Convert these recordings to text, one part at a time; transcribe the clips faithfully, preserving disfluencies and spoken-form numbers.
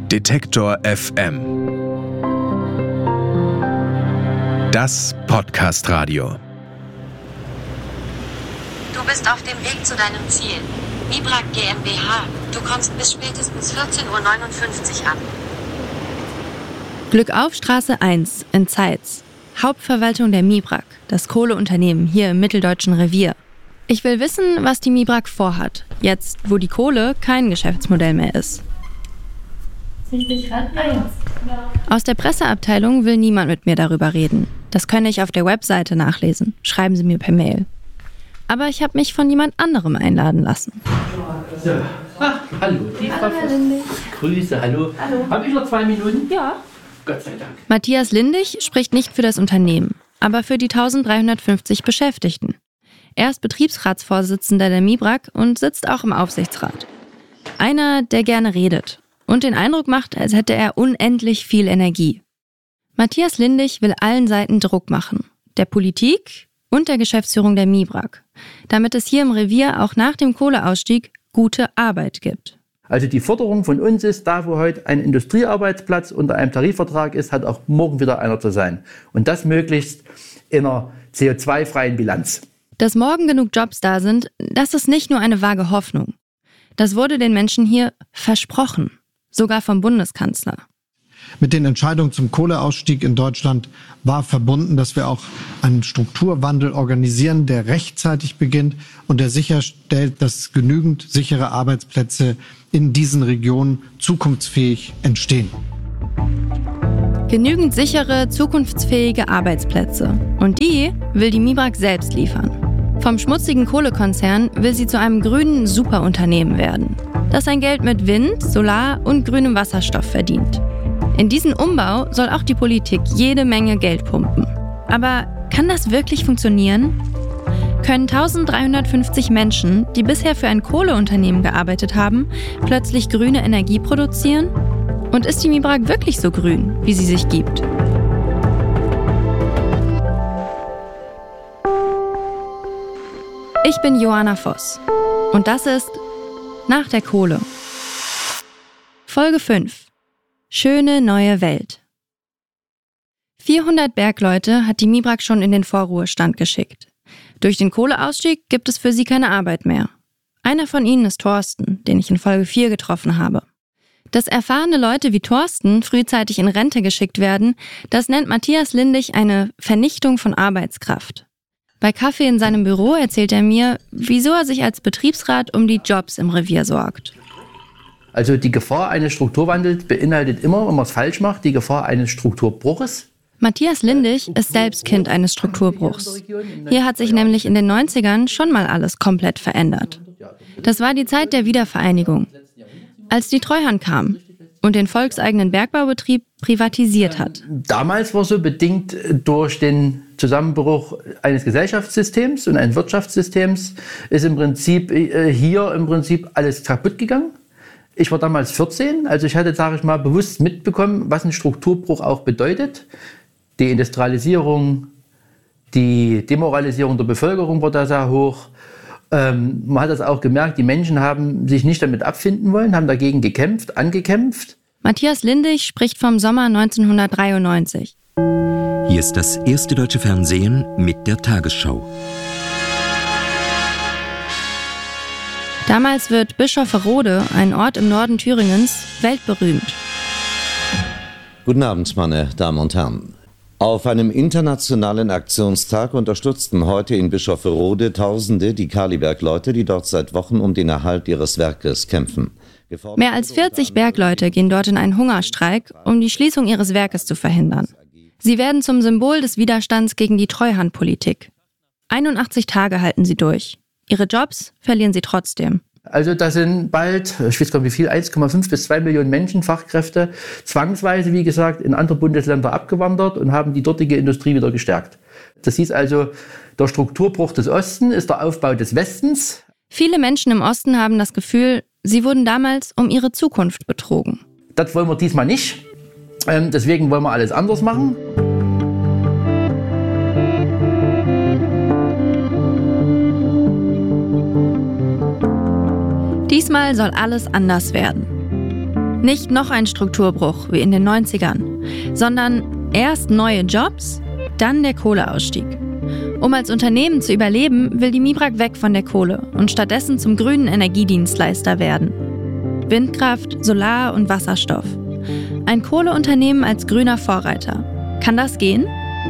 Detektor F M. Das Podcast-Radio. Du bist auf dem Weg zu deinem Ziel. MIBRAG GmbH. Du kommst bis spätestens vierzehn Uhr neunundfünfzig an. Glückauf Straße eins in Zeitz. Hauptverwaltung der MIBRAG, das Kohleunternehmen hier im Mitteldeutschen Revier. Ich will wissen, was die MIBRAG vorhat, jetzt wo die Kohle kein Geschäftsmodell mehr ist. Aus der Presseabteilung will niemand mit mir darüber reden. Das könne ich auf der Webseite nachlesen. Schreiben Sie mir per Mail. Aber ich habe mich von jemand anderem einladen lassen. So. Ach, hallo, die Frau Voss. Grüße, hallo. hallo. Habe ich noch zwei Minuten? Ja. Gott sei Dank. Matthias Lindig spricht nicht für das Unternehmen, aber für die dreizehnhundertfünfzig Beschäftigten. Er ist Betriebsratsvorsitzender der MIBRAG und sitzt auch im Aufsichtsrat. Einer, der gerne redet und den Eindruck macht, als hätte er unendlich viel Energie. Matthias Lindig will allen Seiten Druck machen. Der Politik und der Geschäftsführung der MIBRAG. Damit es hier im Revier auch nach dem Kohleausstieg gute Arbeit gibt. Also die Forderung von uns ist, da wo heute ein Industriearbeitsplatz unter einem Tarifvertrag ist, hat auch morgen wieder einer zu sein. Und das möglichst in einer C O zwei freien Bilanz. Dass morgen genug Jobs da sind, das ist nicht nur eine vage Hoffnung. Das wurde den Menschen hier versprochen, sogar vom Bundeskanzler. Mit den Entscheidungen zum Kohleausstieg in Deutschland war verbunden, dass wir auch einen Strukturwandel organisieren, der rechtzeitig beginnt und der sicherstellt, dass genügend sichere Arbeitsplätze in diesen Regionen zukunftsfähig entstehen. Genügend sichere, zukunftsfähige Arbeitsplätze. Und die will die MIBRAG selbst liefern. Vom schmutzigen Kohlekonzern will sie zu einem grünen Superunternehmen werden, das sein Geld mit Wind, Solar und grünem Wasserstoff verdient. In diesen Umbau soll auch die Politik jede Menge Geld pumpen. Aber kann das wirklich funktionieren? Können dreizehnhundertfünfzig Menschen, die bisher für ein Kohleunternehmen gearbeitet haben, plötzlich grüne Energie produzieren? Und ist die MIBRAG wirklich so grün, wie sie sich gibt? Ich bin Johanna Voss und das ist Nach der Kohle. Folge fünf. Schöne neue Welt. vierhundert Bergleute hat die MIBRAG schon in den Vorruhestand geschickt. Durch den Kohleausstieg gibt es für sie keine Arbeit mehr. Einer von ihnen ist Thorsten, den ich in Folge vier getroffen habe. Dass erfahrene Leute wie Thorsten frühzeitig in Rente geschickt werden, das nennt Matthias Lindig eine Vernichtung von Arbeitskraft. Bei Kaffee in seinem Büro erzählt er mir, wieso er sich als Betriebsrat um die Jobs im Revier sorgt. Also die Gefahr eines Strukturwandels beinhaltet immer, wenn man es falsch macht, die Gefahr eines Strukturbruches. Matthias Lindig ist selbst Kind eines Strukturbruchs. Hier hat sich nämlich in den neunzigern schon mal alles komplett verändert. Das war die Zeit der Wiedervereinigung, als die Treuhand kam und den volkseigenen Bergbaubetrieb privatisiert hat. Damals war so bedingt durch den Zusammenbruch eines Gesellschaftssystems und eines Wirtschaftssystems ist im Prinzip hier im Prinzip alles kaputt gegangen. Ich war damals vierzehn, also ich hatte, sage ich mal, bewusst mitbekommen, was ein Strukturbruch auch bedeutet. Die Industrialisierung, die Demoralisierung der Bevölkerung war da sehr hoch. Ähm, man hat das auch gemerkt, die Menschen haben sich nicht damit abfinden wollen, haben dagegen gekämpft, angekämpft. Matthias Lindig spricht vom Sommer neunzehnhundertdreiundneunzig. Hier ist das erste deutsche Fernsehen mit der Tagesschau. Damals wird Bischofferode, ein Ort im Norden Thüringens, weltberühmt. Guten Abend, meine Damen und Herren. Auf einem internationalen Aktionstag unterstützten heute in Bischofferode Tausende die Kalibergleute, die dort seit Wochen um den Erhalt ihres Werkes kämpfen. Mehr als vierzig Bergleute gehen dort in einen Hungerstreik, um die Schließung ihres Werkes zu verhindern. Sie werden zum Symbol des Widerstands gegen die Treuhandpolitik. einundachtzig Tage halten sie durch. Ihre Jobs verlieren sie trotzdem. Also da sind bald, ich weiß gar nicht wie viel, eins Komma fünf bis zwei Millionen Menschen, Fachkräfte, zwangsweise, wie gesagt, in andere Bundesländer abgewandert und haben die dortige Industrie wieder gestärkt. Das hieß also, der Strukturbruch des Ostens ist der Aufbau des Westens. Viele Menschen im Osten haben das Gefühl, sie wurden damals um ihre Zukunft betrogen. Das wollen wir diesmal nicht. Ähm, deswegen wollen wir alles anders machen. Diesmal soll alles anders werden. Nicht noch ein Strukturbruch wie in den neunzigern, sondern erst neue Jobs, dann der Kohleausstieg. Um als Unternehmen zu überleben, will die Mibrak weg von der Kohle und stattdessen zum grünen Energiedienstleister werden. Windkraft, Solar und Wasserstoff. Ein Kohleunternehmen als grüner Vorreiter. Kann das gehen?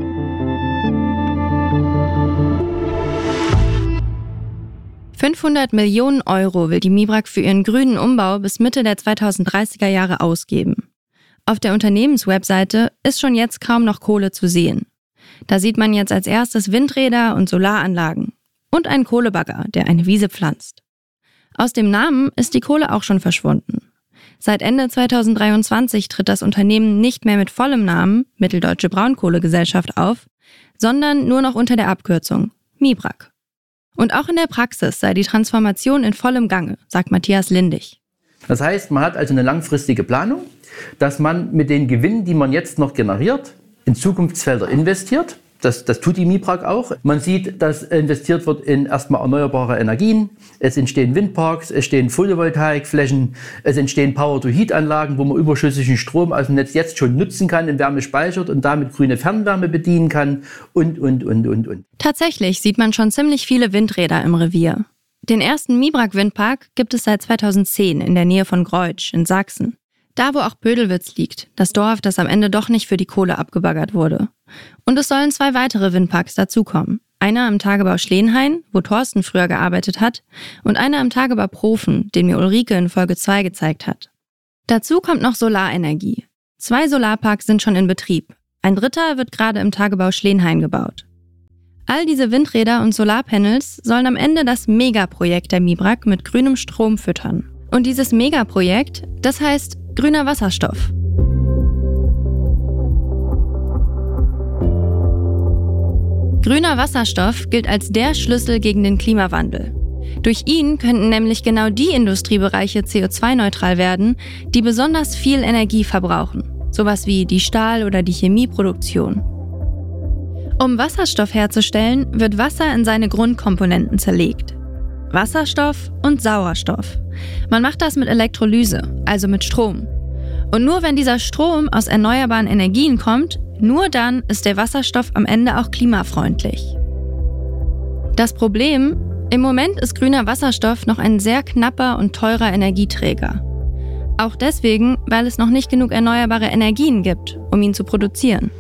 fünfhundert Millionen Euro will die Mibrak für ihren grünen Umbau bis Mitte der zweitausenddreißiger Jahre ausgeben. Auf der Unternehmenswebseite ist schon jetzt kaum noch Kohle zu sehen. Da sieht man jetzt als erstes Windräder und Solaranlagen und einen Kohlebagger, der eine Wiese pflanzt. Aus dem Namen ist die Kohle auch schon verschwunden. Seit Ende zweitausenddreiundzwanzig tritt das Unternehmen nicht mehr mit vollem Namen Mitteldeutsche Braunkohlegesellschaft auf, sondern nur noch unter der Abkürzung Mibrak. Und auch in der Praxis sei die Transformation in vollem Gange, sagt Matthias Lindig. Das heißt, man hat also eine langfristige Planung, dass man mit den Gewinnen, die man jetzt noch generiert, in Zukunftsfelder investiert. Das, das tut die Mibrak auch. Man sieht, dass investiert wird in erstmal erneuerbare Energien. Es entstehen Windparks, es entstehen Photovoltaikflächen, es entstehen Power-to-Heat-Anlagen, wo man überschüssigen Strom aus dem Netz jetzt schon nutzen kann, in Wärme speichert und damit grüne Fernwärme bedienen kann und, und, und, und, und. Tatsächlich sieht man schon ziemlich viele Windräder im Revier. Den ersten Mibrak-Windpark gibt es seit zweitausendzehn in der Nähe von Greutsch in Sachsen. Da, wo auch Bödelwitz liegt, das Dorf, das am Ende doch nicht für die Kohle abgebaggert wurde. Und es sollen zwei weitere Windparks dazukommen. Einer im Tagebau Schleenhain, wo Thorsten früher gearbeitet hat, und einer im Tagebau Profen, den mir Ulrike in Folge zwei gezeigt hat. Dazu kommt noch Solarenergie. Zwei Solarparks sind schon in Betrieb. Ein dritter wird gerade im Tagebau Schleenhain gebaut. All diese Windräder und Solarpanels sollen am Ende das Megaprojekt der Mibrak mit grünem Strom füttern. Und dieses Megaprojekt, das heißt grüner Wasserstoff. Grüner Wasserstoff gilt als der Schlüssel gegen den Klimawandel. Durch ihn könnten nämlich genau die Industriebereiche C O zwei neutral werden, die besonders viel Energie verbrauchen, sowas wie die Stahl- oder die Chemieproduktion. Um Wasserstoff herzustellen, wird Wasser in seine Grundkomponenten zerlegt. Wasserstoff und Sauerstoff. Man macht das mit Elektrolyse, also mit Strom. Und nur wenn dieser Strom aus erneuerbaren Energien kommt, nur dann ist der Wasserstoff am Ende auch klimafreundlich. Das Problem: Im Moment ist grüner Wasserstoff noch ein sehr knapper und teurer Energieträger. Auch deswegen, weil es noch nicht genug erneuerbare Energien gibt, um ihn zu produzieren.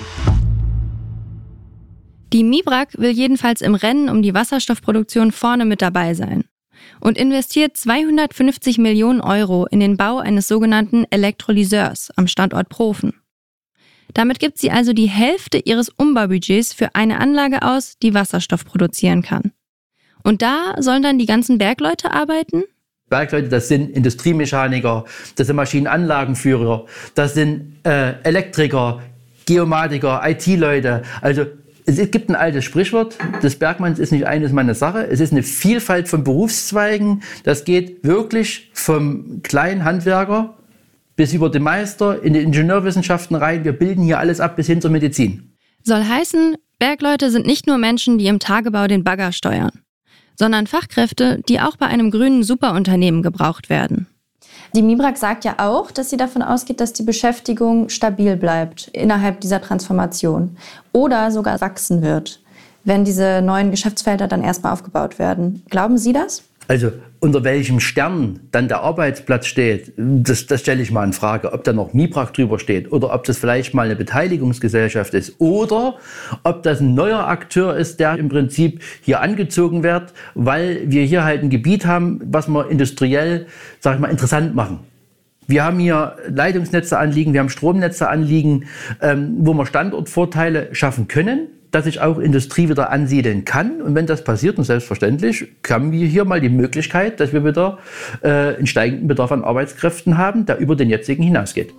Die Mibrak will jedenfalls im Rennen um die Wasserstoffproduktion vorne mit dabei sein und investiert zweihundertfünfzig Millionen Euro in den Bau eines sogenannten Elektrolyseurs am Standort Profen. Damit gibt sie also die Hälfte ihres Umbaubudgets für eine Anlage aus, die Wasserstoff produzieren kann. Und da sollen dann die ganzen Bergleute arbeiten? Bergleute, das sind Industriemechaniker, das sind Maschinenanlagenführer, das sind äh, Elektriker, Geomatiker, I T-Leute. Also es gibt ein altes Sprichwort, des Bergmanns ist nicht eines meiner Sache. Es ist eine Vielfalt von Berufszweigen. Das geht wirklich vom kleinen Handwerker bis über den Meister in die Ingenieurwissenschaften rein. Wir bilden hier alles ab bis hin zur Medizin. Soll heißen, Bergleute sind nicht nur Menschen, die im Tagebau den Bagger steuern, sondern Fachkräfte, die auch bei einem grünen Superunternehmen gebraucht werden. Die Mibrak sagt ja auch, dass sie davon ausgeht, dass die Beschäftigung stabil bleibt innerhalb dieser Transformation oder sogar wachsen wird, wenn diese neuen Geschäftsfelder dann erstmal aufgebaut werden. Glauben Sie das? Also unter welchem Stern dann der Arbeitsplatz steht, das, das stelle ich mal in Frage, ob da noch Mibrak drüber steht oder ob das vielleicht mal eine Beteiligungsgesellschaft ist oder ob das ein neuer Akteur ist, der im Prinzip hier angezogen wird, weil wir hier halt ein Gebiet haben, was wir industriell, sag ich mal, interessant machen. Wir haben hier Leitungsnetze anliegen, wir haben Stromnetze anliegen, ähm, wo wir Standortvorteile schaffen können, dass sich auch Industrie wieder ansiedeln kann. Und wenn das passiert, und selbstverständlich, haben wir hier mal die Möglichkeit, dass wir wieder äh, einen steigenden Bedarf an Arbeitskräften haben, der über den jetzigen hinausgeht.